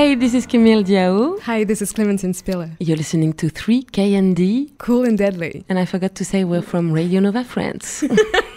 Hi, this is Camille Diao. Hi, this is Clementine Spiller. You're listening to 3KND. Cool and Deadly. And I forgot to say we're from Radio Nova France.